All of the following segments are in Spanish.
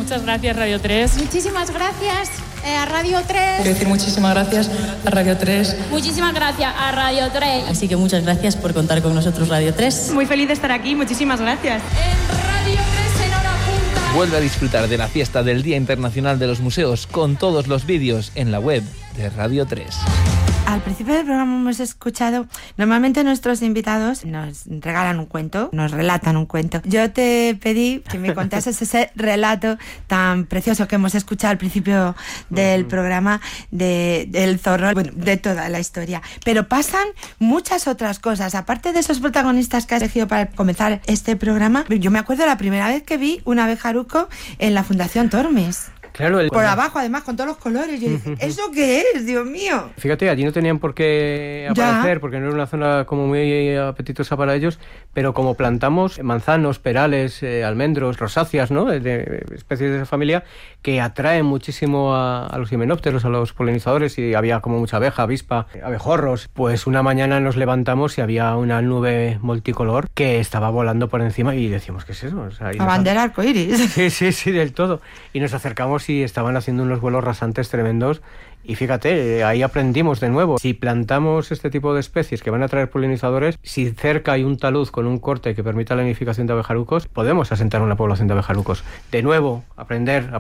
Muchas gracias, Radio 3. Muchísimas gracias a Radio 3. Quiero decir muchísimas gracias a Radio 3. Muchísimas gracias a Radio 3. Así que muchas gracias por contar con nosotros, Radio 3. Muy feliz de estar aquí, muchísimas gracias. En Radio 3 en hora punta. Vuelve a disfrutar de la fiesta del Día Internacional de los Museos con todos los vídeos en la web de Radio 3. Al principio del programa hemos escuchado, normalmente nuestros invitados nos regalan un cuento, nos relatan un cuento. Yo te pedí que me contases ese relato tan precioso que hemos escuchado al principio del programa del zorro, bueno, de toda la historia. Pero pasan muchas otras cosas, aparte de esos protagonistas que has elegido para comenzar este programa. Yo me acuerdo la primera vez que vi un abejaruco en la Fundación Tormes. Claro, por abajo, además, con todos los colores. Yo dije, ¿eso qué es, Dios mío? Fíjate, allí no tenían por qué aparecer, porque no era una zona como muy apetitosa para ellos, pero como plantamos manzanos, perales, almendros, rosáceas, ¿no? De especies de esa familia, que atraen muchísimo a los himenópteros, a los polinizadores, y había como mucha abeja, avispa, abejorros. Pues una mañana nos levantamos y había una nube multicolor que estaba volando por encima y decíamos, ¿qué es eso? O sea, la bandera arcoíris. Sí, del todo. Y nos acercamos y estaban haciendo unos vuelos rasantes tremendos y fíjate, ahí aprendimos de nuevo. Si plantamos este tipo de especies que van a traer polinizadores, si cerca hay un talud con un corte que permita la nidificación de abejarucos, podemos asentar una población de abejarucos. De nuevo, aprender.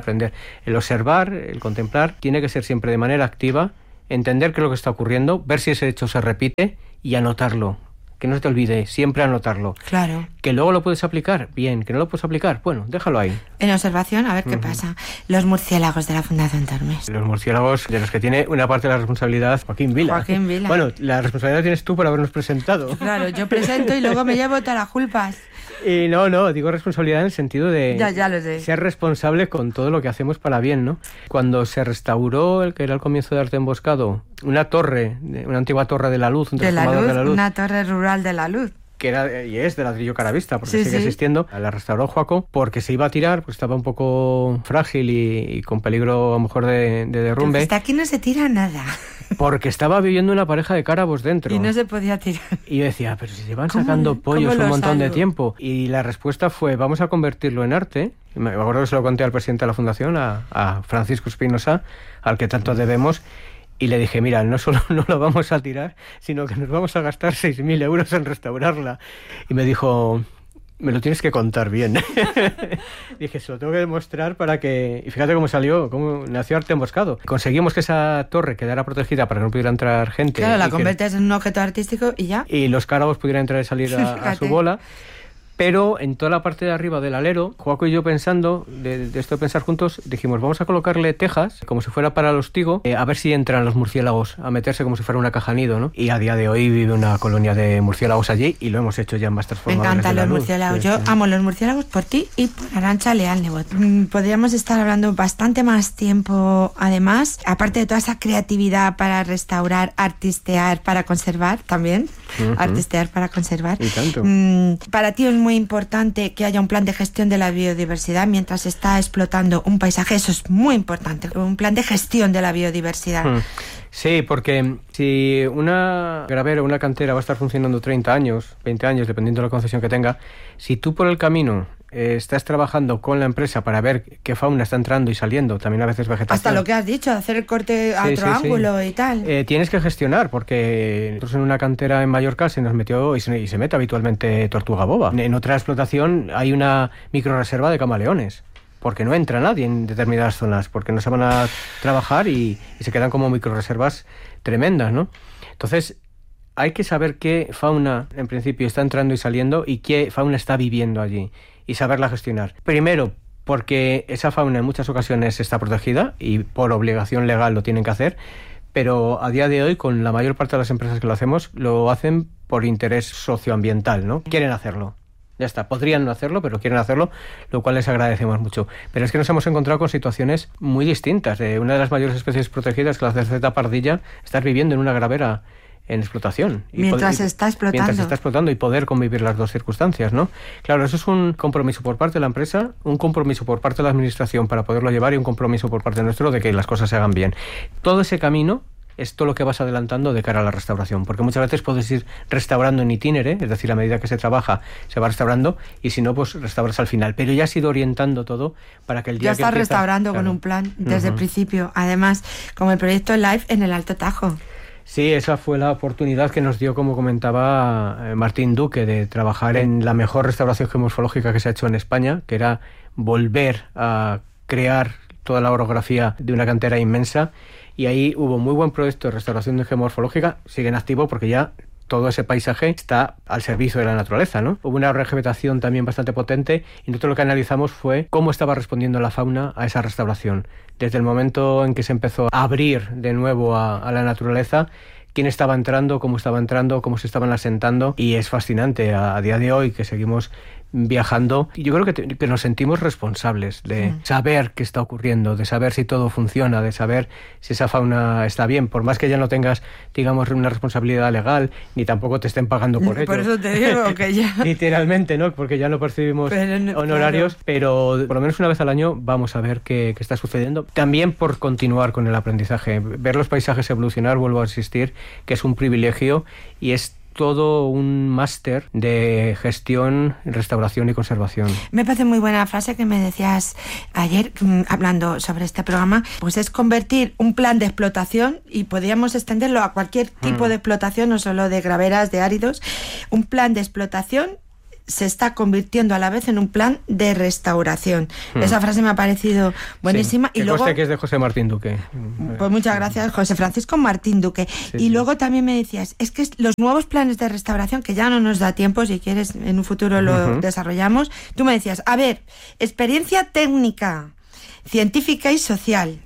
El observar, el contemplar, tiene que ser siempre de manera activa, entender qué es lo que está ocurriendo, ver si ese hecho se repite y anotarlo. Que no se te olvide, siempre anotarlo. Claro. Que luego lo puedes aplicar, bien. Que no lo puedes aplicar, bueno, déjalo ahí. En observación, a ver qué pasa. Los murciélagos de la Fundación Tormes. Los murciélagos, de los que tiene una parte de la responsabilidad Joaquín Vila. Bueno, la responsabilidad tienes tú por habernos presentado. Claro, yo presento y luego me llevo todas las culpas. Y no, digo responsabilidad en el sentido de ya lo sé. Ser responsable con todo lo que hacemos para bien, ¿no? Cuando se restauró el que era el comienzo de Arte Emboscado, una torre, una antigua torre de la luz, un transformador de la luz, una torre rural de la luz. Que era y es de ladrillo caravista, porque sigue existiendo. La restauró Joaco porque se iba a tirar, porque estaba un poco frágil y con peligro a lo mejor de derrumbe. Hasta aquí no se tira nada. Porque estaba viviendo una pareja de cárabos dentro. Y no se podía tirar. Y yo decía, pero si llevan sacando pollos un montón de tiempo. Y la respuesta fue, vamos a convertirlo en arte. Y me acuerdo que se lo conté al presidente de la fundación, a Francisco Espinosa, al que tanto debemos. Y le dije, mira, no solo no lo vamos a tirar, sino que nos vamos a gastar 6.000 euros en restaurarla. Y me dijo, me lo tienes que contar bien. Dije, se lo tengo que demostrar para que... Y fíjate cómo salió, cómo nació Arte Emboscado. Conseguimos que esa torre quedara protegida para que no pudiera entrar gente. Claro, la conviertes en un objeto artístico y ya. Y los cárabos pudieran entrar y salir a su bola. Pero en toda la parte de arriba del alero, Joaco y yo pensando, de esto de pensar juntos, dijimos, vamos a colocarle tejas, como si fuera para el hostigo, a ver si entran los murciélagos a meterse como si fuera una caja nido, ¿no? Y a día de hoy vive una colonia de murciélagos allí y lo hemos hecho ya en más transformadores. Me encantan los murciélagos. Yo amo los murciélagos por ti y por Arantxa Leal Nebot. Podríamos estar hablando bastante más tiempo, además, aparte de toda esa creatividad para restaurar, artistear, para conservar también. Artistear para conservar. Y tanto. Para ti es muy importante que haya un plan de gestión de la biodiversidad mientras se está explotando un paisaje. Eso es muy importante, un plan de gestión de la biodiversidad. Sí, porque si una gravera o una cantera va a estar funcionando 30 años, 20 años, dependiendo de la concesión que tenga, si tú por el camino estás trabajando con la empresa para ver qué fauna está entrando y saliendo, también a veces vegetación. Hasta lo que has dicho, hacer el corte a otro ángulo y tal. Tienes que gestionar, porque nosotros en una cantera en Mallorca se nos metió y se mete habitualmente tortuga boba. En otra explotación hay una microrreserva de camaleones, porque no entra nadie en determinadas zonas, porque no se van a trabajar y se quedan como microrreservas tremendas, ¿no? Entonces, hay que saber qué fauna, en principio, está entrando y saliendo y qué fauna está viviendo allí y saberla gestionar. Primero, porque esa fauna en muchas ocasiones está protegida y por obligación legal lo tienen que hacer, pero a día de hoy, con la mayor parte de las empresas que lo hacemos, lo hacen por interés socioambiental, ¿no? Quieren hacerlo. Ya está, podrían no hacerlo, pero quieren hacerlo, lo cual les agradecemos mucho. Pero es que nos hemos encontrado con situaciones muy distintas. Una de las mayores especies protegidas, que es la cerceta pardilla, está viviendo en una gravera en explotación. Mientras se está explotando. Mientras se está explotando y poder convivir las dos circunstancias, ¿no? Claro, eso es un compromiso por parte de la empresa, un compromiso por parte de la administración para poderlo llevar y un compromiso por parte nuestro de que las cosas se hagan bien. Todo ese camino es todo lo que vas adelantando de cara a la restauración, porque muchas veces puedes ir restaurando en itinere, es decir, a medida que se trabaja se va restaurando, y si no, pues restauras al final, pero ya has ido orientando todo para que el día ya que estás empiezas, restaurando claro, con un plan desde el principio, además como el proyecto Life en el Alto Tajo. Sí, esa fue la oportunidad que nos dio, como comentaba Martín Duque, de trabajar en la mejor restauración geomorfológica que se ha hecho en España, que era volver a crear toda la orografía de una cantera inmensa, y ahí hubo muy buen proyecto de restauración geomorfológica, sigue en activo porque ya todo ese paisaje está al servicio de la naturaleza, ¿no? Hubo una revegetación también bastante potente, y nosotros lo que analizamos fue cómo estaba respondiendo la fauna a esa restauración. Desde el momento en que se empezó a abrir de nuevo a la naturaleza, quién estaba entrando, cómo se estaban asentando, y es fascinante a día de hoy que seguimos viajando. Yo creo que nos sentimos responsables de saber qué está ocurriendo, de saber si todo funciona, de saber si esa fauna está bien, por más que ya no tengas, digamos, una responsabilidad legal, ni tampoco te estén pagando por ello. Por eso te digo que ya... Literalmente, ¿no? Porque ya no percibimos honorarios, pero por lo menos una vez al año vamos a ver qué está sucediendo. También por continuar con el aprendizaje, ver los paisajes evolucionar, vuelvo a insistir, que es un privilegio, y es todo un máster de gestión, restauración y conservación. Me parece muy buena la frase que me decías ayer hablando sobre este programa, pues es convertir un plan de explotación, y podríamos extenderlo a cualquier tipo de explotación, no solo de graveras, de áridos, un plan de explotación se está convirtiendo a la vez en un plan de restauración. Esa frase me ha parecido buenísima. Sí, y luego que es de José Martín Duque. Pues muchas gracias, José Francisco Martín Duque. Sí, y luego también me decías, es que los nuevos planes de restauración, que ya no nos da tiempo, si quieres en un futuro lo desarrollamos, tú me decías, a ver, experiencia técnica, científica y social.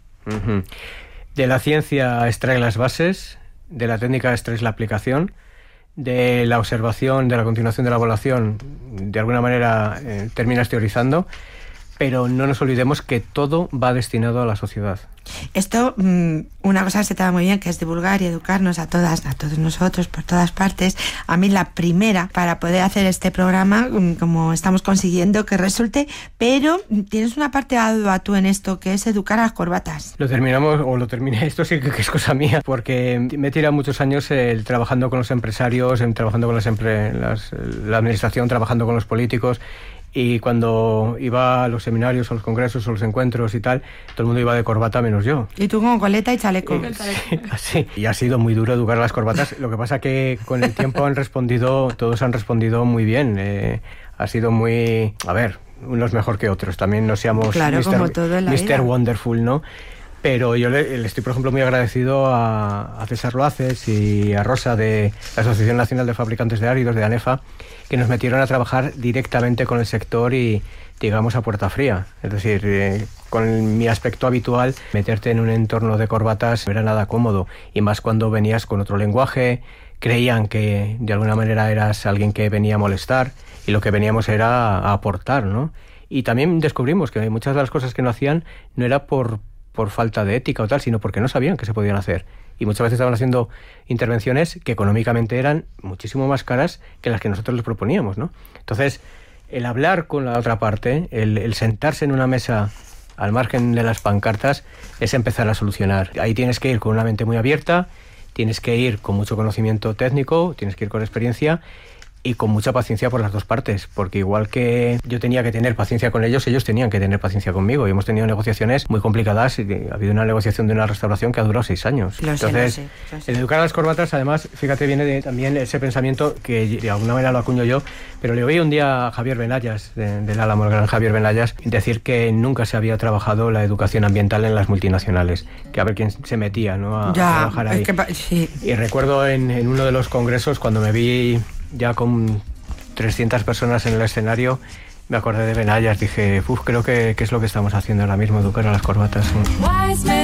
De la ciencia extrae las bases, de la técnica extraes la aplicación, de la observación, de la continuación de la evaluación, de alguna manera terminas teorizando, pero no nos olvidemos que todo va destinado a la sociedad. Esto, una cosa que se te da muy bien, que es divulgar y educarnos a todos nosotros, por todas partes. A mí la primera, para poder hacer este programa, como estamos consiguiendo que resulte, pero tienes una parte ardua tú en esto, que es educar a las corbatas. Lo terminé, esto sí que es cosa mía, porque me he tirado muchos años trabajando con los empresarios, trabajando con la administración, trabajando con los políticos. Y cuando iba a los seminarios, a los congresos, a los encuentros y tal, todo el mundo iba de corbata menos yo. Y tú con coleta y chaleco. Sí, y ha sido muy duro educar a las corbatas. Lo que pasa que con el tiempo todos han respondido muy bien. Ha sido muy... A ver, unos mejor que otros. También no seamos Mr. Wonderful, ¿no? Pero yo le estoy, por ejemplo, muy agradecido a César Loaces y a Rosa de la Asociación Nacional de Fabricantes de Áridos, de ANEFA, que nos metieron a trabajar directamente con el sector y, digamos, a puerta fría. Es decir, con mi aspecto habitual, meterte en un entorno de corbatas no era nada cómodo, y más cuando venías con otro lenguaje, creían que de alguna manera eras alguien que venía a molestar, y lo que veníamos era a aportar, ¿no? Y también descubrimos que muchas de las cosas que no hacían no era por falta de ética o tal, sino porque no sabían que se podían hacer. Y muchas veces estaban haciendo intervenciones que económicamente eran muchísimo más caras que las que nosotros les proponíamos, ¿no? Entonces, el hablar con la otra parte, el sentarse en una mesa al margen de las pancartas, es empezar a solucionar. Ahí tienes que ir con una mente muy abierta, tienes que ir con mucho conocimiento técnico, tienes que ir con experiencia y con mucha paciencia por las dos partes, porque igual que yo tenía que tener paciencia con ellos tenían que tener paciencia conmigo, y hemos tenido negociaciones muy complicadas, y ha habido una negociación de una restauración que ha durado 6 años. Lo sé. El educar a las corbatas, además, fíjate, viene también ese pensamiento que de alguna manera lo acuño yo, pero le oí un día a Javier Benayas, del Álamo, el gran Javier Benayas, decir que nunca se había trabajado la educación ambiental en las multinacionales, que a ver quién se metía, ¿no? a trabajar ahí. Sí. Y recuerdo en uno de los congresos, cuando me vi ya con 300 personas en el escenario, me acordé de Benayas, dije, creo que es lo que estamos haciendo ahora mismo, educar a las corbatas.